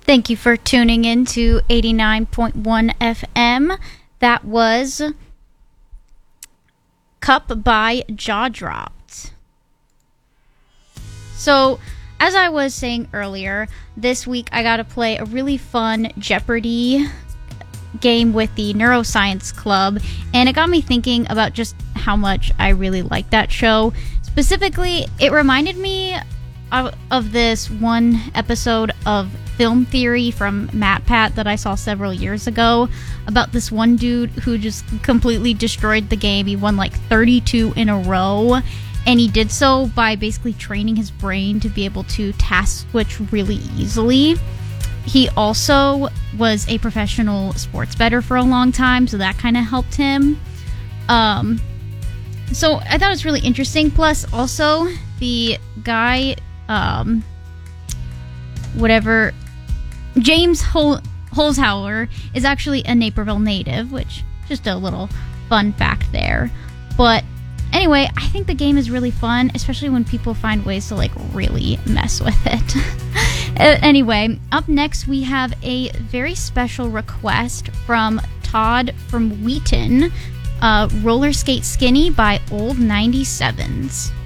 Thank you for tuning in to 89.1 FM. That was Cup by Jaw Dropped. So, as I was saying earlier, this week I got to play a really fun Jeopardy game with the Neuroscience Club, and it got me thinking about just how much I really like that show. Specifically, it reminded me of this one episode of Film Theory from MatPat that I saw several years ago about this one dude who just completely destroyed the game. He won like 32 in a row, and he did so by basically training his brain to be able to task switch really easily. He also was a professional sports bettor for a long time, so that kind of helped him. So I thought it was really interesting. Plus, also, the guy, James Holzhauer is actually a Naperville native, which just a little fun fact there. But anyway, I think the game is really fun, especially when people find ways to like really mess with it. Anyway, up next we have a very special request from Todd from Wheaton, Roller Skate Skinny by Old 97s.